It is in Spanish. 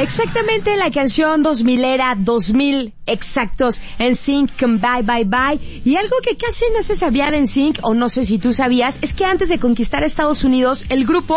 Exactamente la canción 2000 era 2000 exactos NSYNC con Bye Bye Bye. Y algo que casi no se sabía de NSYNC, o no sé si tú sabías, es que antes de conquistar Estados Unidos, el grupo